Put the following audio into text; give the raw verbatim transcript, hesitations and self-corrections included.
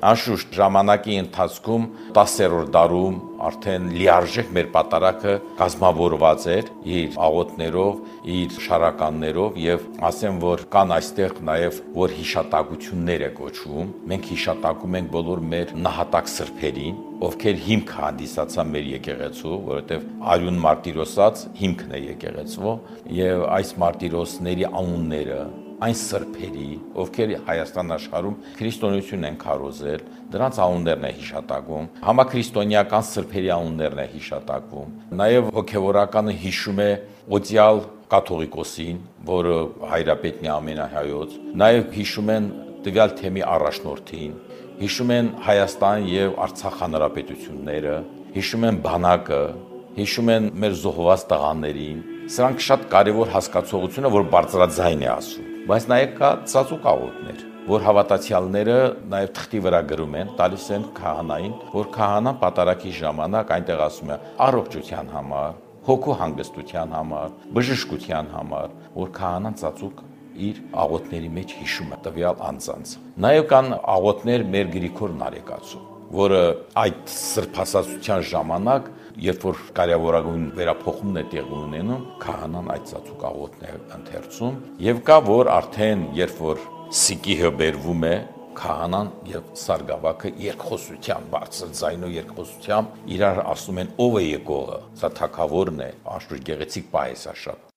Անշուշտ ժամանակի ընթացքում տասերորդ դարում արդեն լիարժեք մեր պատարագը կազմավորված էր իր աղոթներով, իր շարականներով եւ ասեմ, որ կան այստեղ նաեւ որ հիշատակություններ է կոչվում։ Մենք հիշատակում ենք բոլոր մեր նահատակ սրբերին, ովքեր հիմք հանդիսացան մեր եկեղեցու, որովհետև արյուն մարտիրոսած հիմքն է եկեղեցու, եւ այս մարտիրոսների անունները, այն սրբերի, ովքեր Հայաստան աշխարհում քրիստոնեություն են քարոզել, դրանց անուններն է հիշատակվում, համաքրիստոնեական սրբերի անուններն է հիշատակվում։ Նաեւ հոգեվորականը հիշում է օծյալ կաթողիկոսին, որը հայրապետն է ամենահայոց, նաեւ հիշում են տվյալ թեմի առաջնորդին, հիշում են Հայաստան եւ Արցախ հանրապետությունները, հիշում են բանակը, հիշում են մեր զոհված տղաներին։ Սրանք շատ կարևոր հասկացողություն է, որ բարձրաձայն է ասում, բայց նաեւ կա ծածուկ աղոթներ, որ հավատացյալները նաեւ թղթի վրա գրում են, տալիս են քահանային, որ քահանան պատարագի ժամանակ այնտեղ ասում է առողջության համար, հոգու հանգստության համար, բժշկության համար, որ քահանան ծածուկ իր աղոթների մեջ հիշում է տվյալ անձանց։ Նաև կան աղոթներ մեր Գրիգոր Նարեկացու, որը այդ սրբասացության ժամանակ, երբ որ կարևորագույն վերափոխումն է տեղի ունենում, քահանան այդ ծածուկ աղոթն է ընթերցում, եւ կա որ արդեն երբ որ սիկիհը բերվում է, քահանան եւ սարգսակը երկխոսությամբ, բարձր ձայնով երկխոսությամբ իրար ասում են ով է եկողը, սա թագավորն է, անշուշտ գեղեցիկ պահ է սա շատ։